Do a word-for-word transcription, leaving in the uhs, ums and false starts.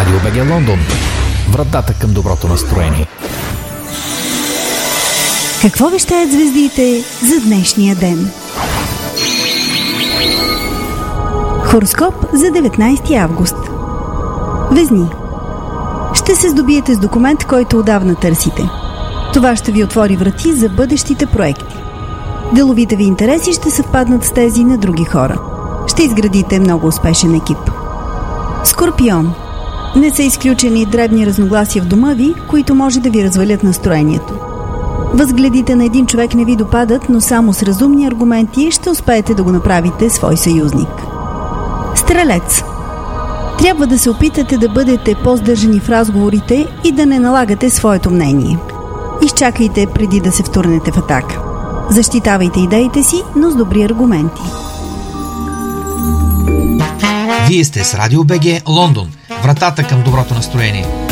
Радио БГ Лондон. Вратата към доброто настроение. Какво вещаят звездите за днешния ден? Хороскоп за деветнайсети август. Везни. Ще се здобиете с документ, който отдавна търсите. Това ще ви отвори врати за бъдещите проекти. Деловите ви интереси ще съвпаднат с тези на други хора. Ще изградите много успешен екип. Скорпион. Не са изключени дребни разногласия в дома ви, които може да ви развалят настроението. Възгледите на един човек не ви допадат, но само с разумни аргументи ще успеете да го направите свой съюзник. Стрелец. Трябва да се опитате да бъдете по-сдържани в разговорите и да не налагате своето мнение. Изчакайте преди да се втурнете в атака. Защитавайте идеите си, но с добри аргументи. Вие сте с Радио БГ Лондон. Вратата към доброто настроение.